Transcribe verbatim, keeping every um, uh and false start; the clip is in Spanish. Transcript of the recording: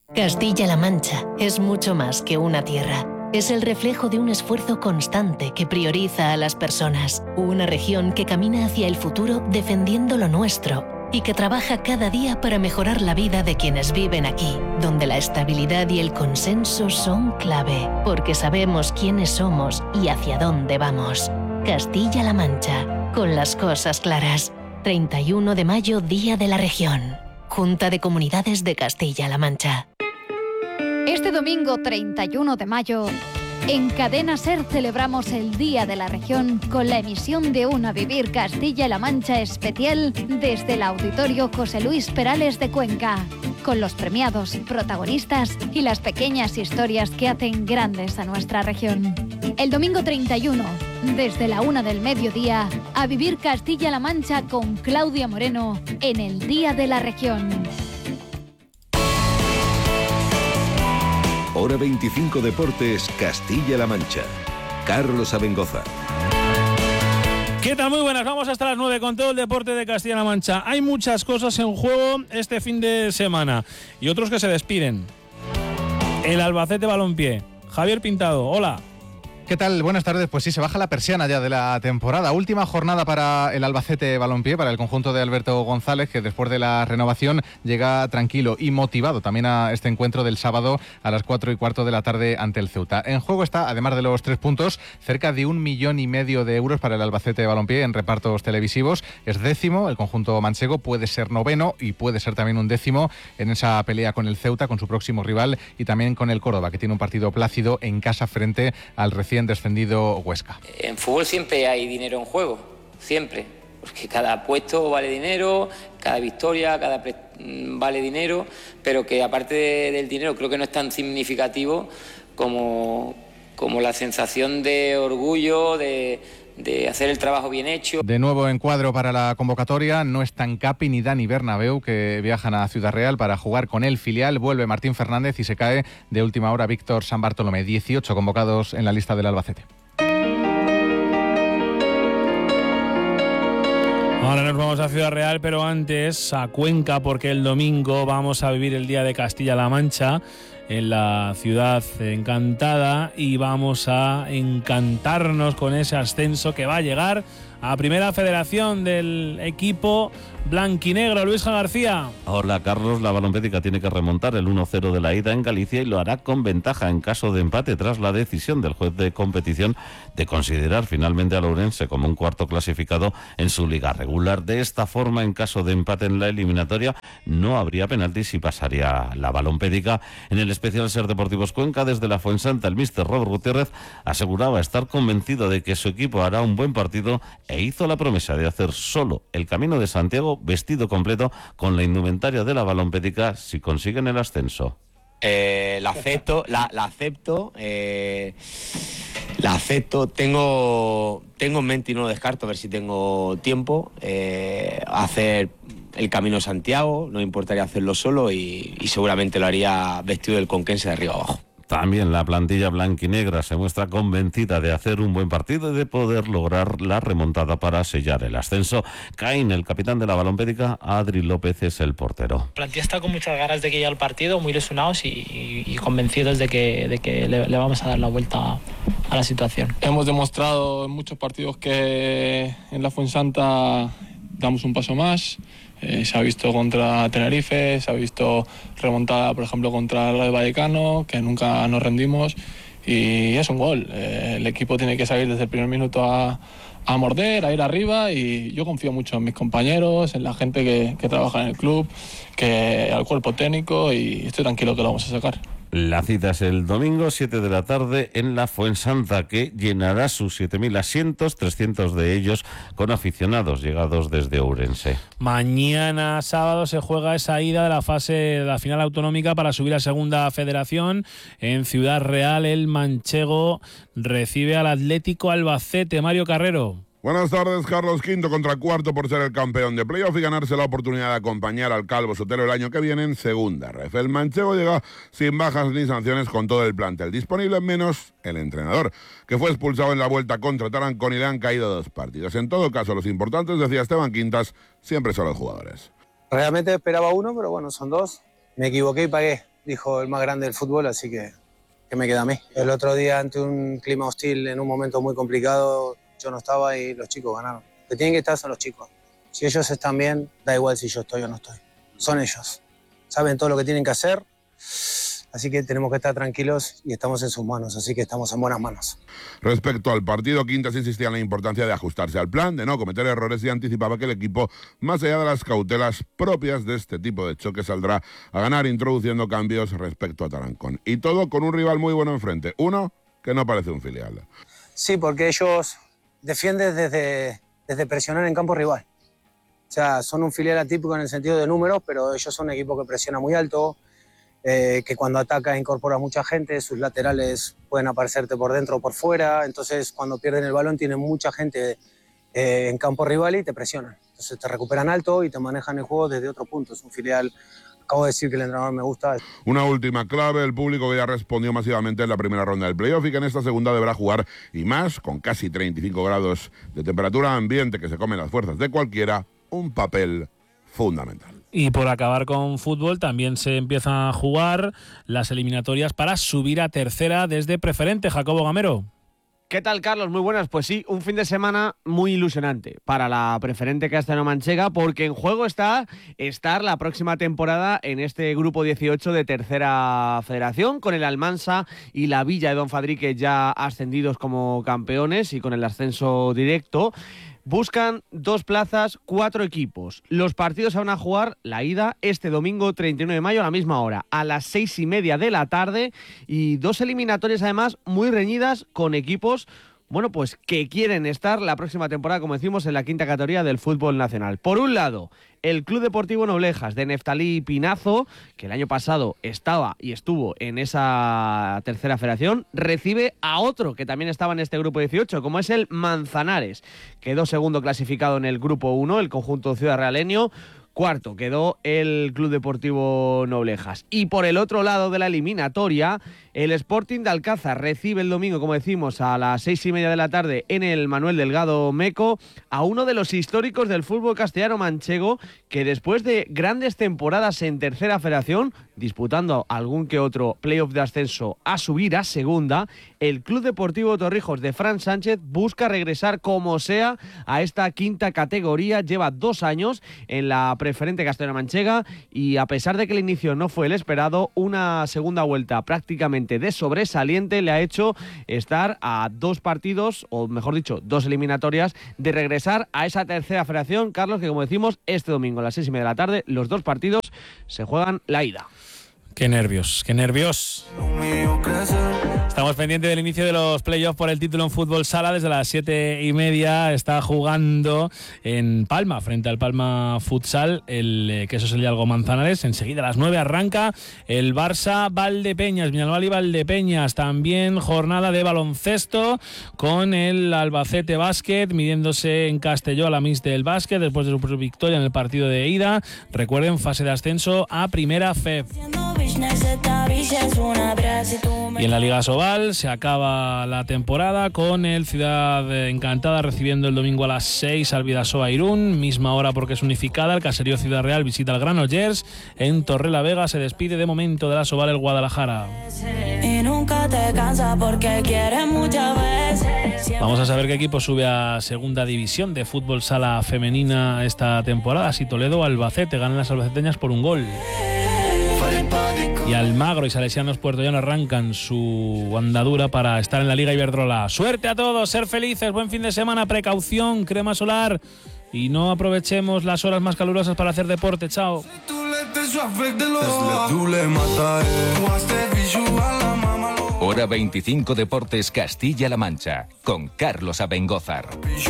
Castilla-La Mancha es mucho más que una tierra. Es el reflejo de un esfuerzo constante que prioriza a las personas. Una región que camina hacia el futuro defendiendo lo nuestro y que trabaja cada día para mejorar la vida de quienes viven aquí, donde la estabilidad y el consenso son clave, porque sabemos quiénes somos y hacia dónde vamos. Castilla-La Mancha, con las cosas claras. treinta y uno de mayo, Día de la Región. Junta de Comunidades de Castilla-La Mancha. Este domingo treinta y uno de mayo, en Cadena SER celebramos el Día de la Región con la emisión de un A Vivir Castilla-La Mancha especial desde el Auditorio José Luis Perales de Cuenca, con los premiados, protagonistas y las pequeñas historias que hacen grandes a nuestra región. El domingo treinta y uno, desde la una del mediodía, A Vivir Castilla-La Mancha con Claudia Moreno en el Día de la Región. Hora veinticinco Deportes, Castilla-La Mancha. Carlos Abengoza. ¿Qué tal? Muy buenas, vamos hasta las nueve con todo el deporte de Castilla-La Mancha. Hay muchas cosas en juego este fin de semana y otros que se despiden. El Albacete Balompié. Javier Pintado, hola. ¿Qué tal? Buenas tardes. Pues sí, se baja la persiana ya de la temporada. Última jornada para el Albacete Balompié, para el conjunto de Alberto González, que después de la renovación llega tranquilo y motivado también a este encuentro del sábado a las cuatro y cuarto de la tarde ante el Ceuta. En juego está, además de los tres puntos, cerca de un millón y medio de euros para el Albacete Balompié en repartos televisivos. Es décimo, el conjunto manchego puede ser noveno y puede ser también un décimo en esa pelea con el Ceuta, con su próximo rival, y también con el Córdoba, que tiene un partido plácido en casa frente al recién descendido Huesca. En fútbol siempre hay dinero en juego, siempre, porque cada puesto vale dinero, cada victoria, cada pre- vale dinero, pero que aparte de, del dinero creo que no es tan significativo como, como la sensación de orgullo, de, de hacer el trabajo bien hecho. De nuevo en cuadro para la convocatoria, no están Capi ni Dani Bernabéu, que viajan a Ciudad Real para jugar con el filial. Vuelve Martín Fernández y se cae de última hora Víctor San Bartolomé. dieciocho convocados en la lista del Albacete. Ahora nos vamos a Ciudad Real, pero antes a Cuenca, porque el domingo vamos a vivir el Día de Castilla-La Mancha en la ciudad encantada y vamos a encantarnos con ese ascenso que va a llegar a Primera Federación del equipo blanquinegro. Luisja García. Hola Carlos, la Balompédica tiene que remontar el uno cero de la ida en Galicia y lo hará con ventaja en caso de empate tras la decisión del juez de competición de considerar finalmente a Ourense como un cuarto clasificado en su liga regular. De esta forma, en caso de empate en la eliminatoria, no habría penaltis y pasaría la Balompédica. En el especial Ser Deportivos Cuenca, desde la Fuensanta, el míster Robert Gutiérrez aseguraba estar convencido de que su equipo hará un buen partido e hizo la promesa de hacer solo el Camino de Santiago vestido completo con la indumentaria de la Balompédica si consiguen el ascenso. Eh, la acepto, la, la acepto, eh, la acepto. Tengo, tengo en mente y no lo descarto, a ver si tengo tiempo, eh, hacer el Camino de Santiago. No me importaría hacerlo solo y, y seguramente lo haría vestido del conquense de arriba abajo. También la plantilla blanquinegra se muestra convencida de hacer un buen partido y de poder lograr la remontada para sellar el ascenso. Caín, el capitán de la Balompédica, Adri López es el portero. La plantilla está con muchas ganas de que llegue al partido, muy ilusionados y, y, y convencidos de que, de que le, le vamos a dar la vuelta a la situación. Hemos demostrado en muchos partidos que en la Fuensanta damos un paso más. Eh, se ha visto contra Tenerife, se ha visto remontada, por ejemplo, contra el Rayo Vallecano, que nunca nos rendimos, y es un gol. Eh, el equipo tiene que salir desde el primer minuto a, a morder, a ir arriba, y yo confío mucho en mis compañeros, en la gente que, que trabaja en el club, que al cuerpo técnico, y estoy tranquilo que lo vamos a sacar. La cita es el domingo, siete de la tarde, en la Fuensanta, que llenará sus siete mil asientos, trescientos de ellos con aficionados llegados desde Ourense. Mañana sábado se juega esa ida de la fase de la final autonómica para subir a Segunda Federación. En Ciudad Real, el manchego recibe al Atlético Albacete. Mario Carrero. Buenas tardes. Carlos, quinto contra cuarto por ser el campeón de playoff y ganarse la oportunidad de acompañar al Calvo Sotelo el año que viene en segunda ref. El manchego llega sin bajas ni sanciones con todo el plantel disponible, menos el entrenador, que fue expulsado en la vuelta contra Tarancón y le han caído dos partidos. En todo caso, los importantes, decía Esteban Quintas, siempre son los jugadores. Realmente esperaba uno, pero bueno, son dos. Me equivoqué y pagué. dijo el más grande del fútbol, así que, que me queda a mí. El otro día, ante un clima hostil, en un momento muy complicado, yo no estaba y los chicos ganaron. Los que tienen que estar son los chicos. Si ellos están bien, da igual si yo estoy o no estoy. Son ellos. Saben todo lo que tienen que hacer, así que tenemos que estar tranquilos y estamos en sus manos, así que estamos en buenas manos. Respecto al partido, Quintas insistía en la importancia de ajustarse al plan, de no cometer errores, y anticipaba que el equipo, más allá de las cautelas propias de este tipo de choque, saldrá a ganar introduciendo cambios respecto a Tarancón. Y todo con un rival muy bueno enfrente, uno que no parece un filial. Sí, porque ellos defienden desde, desde presionar en campo rival. O sea, son un filial atípico en el sentido de números, pero ellos son un equipo que presiona muy alto, eh, que cuando ataca incorpora mucha gente, sus laterales pueden aparecerte por dentro o por fuera, entonces cuando pierden el balón tienen mucha gente eh, en campo rival y te presionan. Entonces te recuperan alto y te manejan el juego desde otro punto. Es un filial, acabo de decir que el entrenador me gusta. Una última clave, el público que ya respondió masivamente en la primera ronda del playoff y que en esta segunda deberá jugar, y más, con casi treinta y cinco grados de temperatura ambiente que se comen las fuerzas de cualquiera, un papel fundamental. Y por acabar con fútbol, también se empiezan a jugar las eliminatorias para subir a tercera desde Preferente. Jacobo Gamero. ¿Qué tal, Carlos? Muy buenas. Pues sí, un fin de semana muy ilusionante para la Preferente castellano-manchega, porque en juego está estar la próxima temporada en este grupo dieciocho de Tercera Federación, con el Almansa y la Villa de Don Fadrique ya ascendidos como campeones y con el ascenso directo. Buscan dos plazas, cuatro equipos. Los partidos se van a jugar la ida este domingo treinta y uno de mayo a la misma hora, a las seis y media de la tarde, y dos eliminatorias además muy reñidas con equipos, bueno, pues que quieren estar la próxima temporada, como decimos, en la quinta categoría del fútbol nacional. Por un lado, el Club Deportivo Noblejas de Neftalí Pinazo, que el año pasado estaba y estuvo en esa tercera federación, recibe a otro que también estaba en este grupo dieciocho, como es el Manzanares. Quedó segundo clasificado en el grupo uno, el conjunto ciudad realeño. Cuarto quedó el Club Deportivo Noblejas. Y por el otro lado de la eliminatoria, el Sporting de Alcázar recibe el domingo, como decimos, a las seis y media de la tarde en el Manuel Delgado Meco a uno de los históricos del fútbol castellano manchego, que después de grandes temporadas en tercera federación, disputando algún que otro playoff de ascenso a subir a segunda, el Club Deportivo Torrijos de Fran Sánchez busca regresar como sea a esta quinta categoría. Lleva dos años en la Preferente castellano-manchega y, a pesar de que el inicio no fue el esperado, una segunda vuelta prácticamente de sobresaliente le ha hecho estar a dos partidos, o mejor dicho, dos eliminatorias, de regresar a esa tercera federación. Carlos, que como decimos, este domingo a las seis y media de la tarde, los dos partidos se juegan la ida. Qué nervios, qué nervios. Estamos pendientes del inicio de los playoffs por el título en fútbol sala. Desde las siete y media está jugando en Palma, frente al Palma Futsal, el Queso Sellalgo Manzanares. Enseguida a las nueve arranca el Barça Valdepeñas, Viñalbal y Valdepeñas. También jornada de baloncesto con el Albacete Básquet, midiéndose en Castelló a la Miss del Básquet después de su victoria en el partido de ida. Recuerden, fase de ascenso a Primera F E B. Y en la Liga Sobal se acaba la temporada con el Ciudad Encantada recibiendo el domingo a las seis al Bidasoa Irún, misma hora porque es unificada. El Caserío Ciudad Real visita al Granollers. En Torrelavega se despide de momento de la Sobal el Guadalajara. Y nunca te cansa porque quieres muchas veces. Vamos a saber qué equipo sube a segunda división de fútbol sala femenina esta temporada. Si Toledo o Albacete ganan las albaceteñas por un gol. Y Almagro y Salesianos Puertollano arrancan su andadura para estar en la Liga Iberdrola. Suerte a todos, ser felices, buen fin de semana, precaución, crema solar y no aprovechemos las horas más calurosas para hacer deporte. Chao. Hora veinticinco Deportes Castilla-La Mancha con Carlos Abengózar.